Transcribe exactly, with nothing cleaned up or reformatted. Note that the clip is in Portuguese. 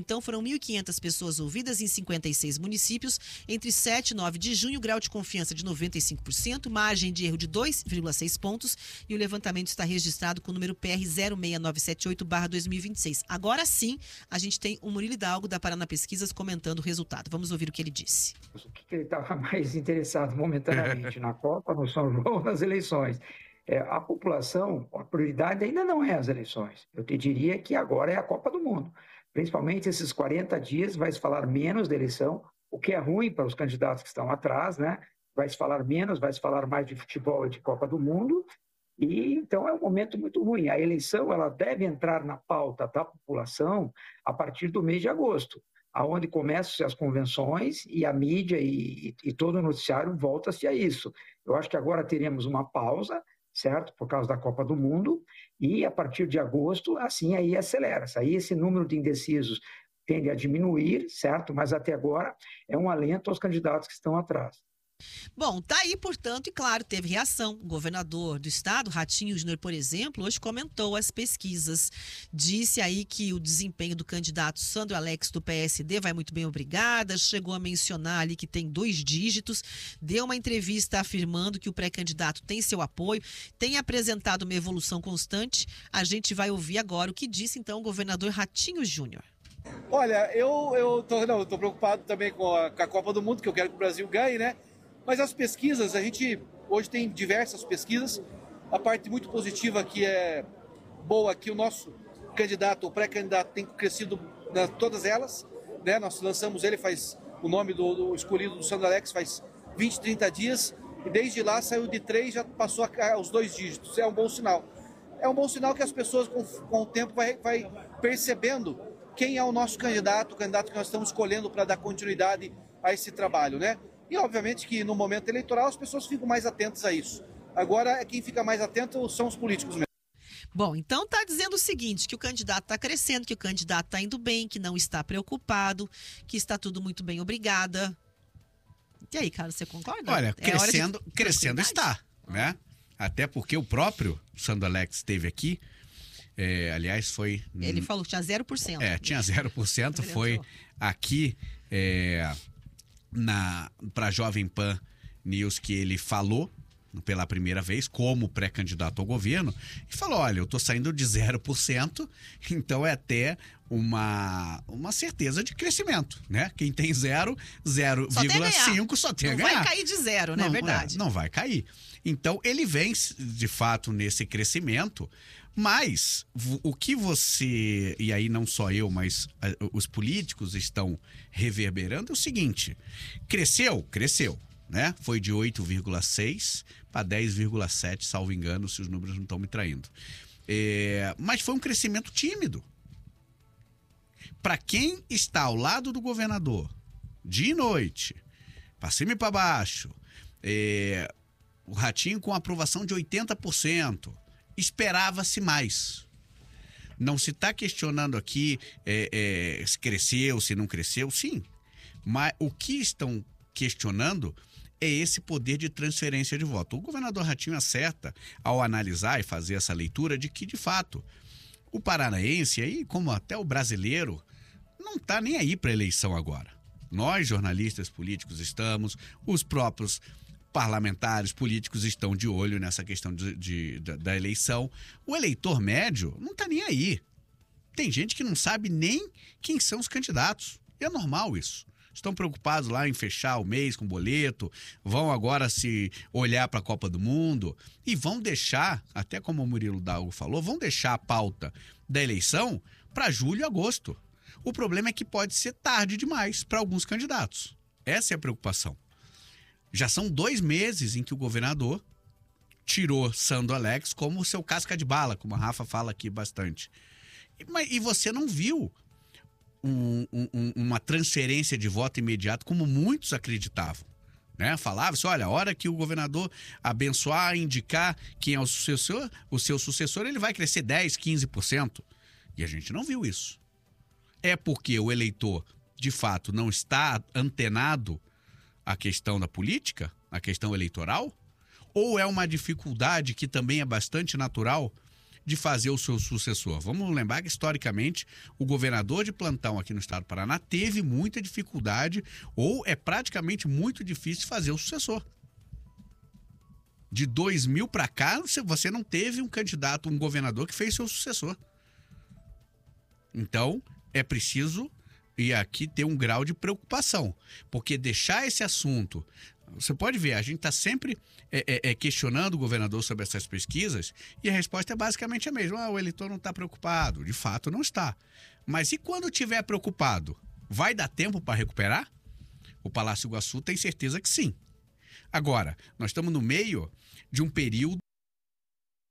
Então, foram mil e quinhentas pessoas ouvidas em cinquenta e seis municípios entre sete e nove de junho, grau de confiança de noventa e cinco por cento, margem de erro de dois vírgula seis pontos e o levantamento está registrado com o número P R zero seis nove sete oito barra dois mil e vinte e seis. Agora sim, a gente tem o Murilo Hidalgo da Paraná Pesquisas comentando o resultado. Vamos ouvir o que ele disse. O que ele estava mais interessado momentaneamente na Copa, no São João, nas eleições. É, a população, a prioridade ainda não é as eleições. Eu te diria que agora é a Copa do Mundo. Principalmente esses quarenta dias vai se falar menos da eleição, o que é ruim para os candidatos que estão atrás, né? Vai se falar menos, vai se falar mais de futebol e de Copa do Mundo. E então é um momento muito ruim. A eleição ela deve entrar na pauta da população a partir do mês de agosto, aonde começam as convenções e a mídia e, e todo o noticiário volta-se a isso. Eu acho que agora teremos uma pausa, certo? Por causa da Copa do Mundo, e a partir de agosto, assim aí acelera-se. Aí esse número de indecisos tende a diminuir, certo? Mas até agora é um alento aos candidatos que estão atrás. Bom, tá aí, portanto, e claro, teve reação. O governador do estado, Ratinho Júnior, por exemplo, hoje comentou as pesquisas. Disse aí que o desempenho do candidato Sandro Alex do P S D vai muito bem, obrigada. Chegou a mencionar ali que tem dois dígitos. Deu uma entrevista afirmando que o pré-candidato tem seu apoio, tem apresentado uma evolução constante. A gente vai ouvir agora o que disse, então, o governador Ratinho Júnior. Olha, eu, eu tô, não, eu tô preocupado também com a, com a Copa do Mundo, que eu quero que o Brasil ganhe, né? Mas as pesquisas, a gente hoje tem diversas pesquisas. A parte muito positiva que é boa, que o nosso candidato, o pré-candidato, tem crescido nas todas elas, né? Nós lançamos ele, faz o nome do, do escolhido do Sandro Alex faz vinte, trinta dias, e desde lá saiu de três, já passou aos dois dígitos. É um bom sinal. É um bom sinal que as pessoas, com, com o tempo, vai, vai percebendo quem é o nosso candidato, o candidato que nós estamos escolhendo para dar continuidade a esse trabalho, né? E, obviamente, que no momento eleitoral as pessoas ficam mais atentas a isso. Agora, quem fica mais atento são os políticos mesmo. Bom, então tá dizendo o seguinte, que o candidato está crescendo, que o candidato está indo bem, que não está preocupado, que está tudo muito bem, obrigada. E aí, Carlos, você concorda? Olha, é crescendo, crescendo está, né? Até porque o próprio Sandro Alex esteve aqui, é, aliás, foi... Ele falou que tinha zero por cento. É, tinha zero por cento, foi aqui... É, para a Jovem Pan News que ele falou pela primeira vez como pré-candidato ao governo e falou, olha, eu estou saindo de zero por cento, então é até uma, uma certeza de crescimento, né? Quem tem zero, zero vírgula cinco só tem a ganhar. Não vai cair de zero, né? Não, é verdade. É, não vai cair. Então ele vem de fato nesse crescimento, mas o que você, e aí não só eu, mas os políticos estão reverberando é o seguinte, cresceu, cresceu, né? Foi de oito vírgula seis para dez vírgula sete, salvo engano, se os números não estão me traindo. É, mas foi um crescimento tímido. Para quem está ao lado do governador, dia e noite, para cima e para baixo, é, o Ratinho com aprovação de oitenta por cento, esperava-se mais. Não se está questionando aqui é, é, se cresceu, se não cresceu, sim. Mas o que estão questionando é esse poder de transferência de voto. O governador Ratinho acerta ao analisar e fazer essa leitura de que, de fato, o paranaense, aí, como até o brasileiro, não está nem aí para a eleição agora. Nós, jornalistas políticos, estamos, os próprios parlamentares, políticos estão de olho nessa questão de, de, de, da eleição. O eleitor médio não está nem aí. Tem gente que não sabe nem quem são os candidatos. E é normal isso. Estão preocupados lá em fechar o mês com boleto, vão agora se olhar para a Copa do Mundo e vão deixar, até como o Murilo Hidalgo falou, vão deixar a pauta da eleição para julho e agosto. O problema é que pode ser tarde demais para alguns candidatos. Essa é a preocupação. Já são dois meses em que o governador tirou Sandro Alex como seu casca de bala, como a Rafa fala aqui bastante. E, e você não viu um, um, uma transferência de voto imediato como muitos acreditavam. Né? Falava-se, olha, a hora que o governador abençoar, indicar quem é o sucessor, o seu sucessor, ele vai crescer dez, quinze por cento. E a gente não viu isso. É porque o eleitor, de fato, não está antenado a questão da política, a questão eleitoral? Ou é uma dificuldade que também é bastante natural de fazer o seu sucessor. Vamos lembrar que, historicamente, o governador de plantão aqui no estado do Paraná teve muita dificuldade, ou é praticamente muito difícil fazer o sucessor. De dois mil para cá, você não teve um candidato, um governador que fez seu sucessor. Então, é preciso, e aqui, ter um grau de preocupação, porque deixar esse assunto... Você pode ver, a gente está sempre é, é, é, questionando o governador sobre essas pesquisas e a resposta é basicamente a mesma. Ah, o eleitor não está preocupado. De fato, não está. Mas e quando estiver preocupado? Vai dar tempo para recuperar? O Palácio Iguaçu tem certeza que sim. Agora, nós estamos no meio de um período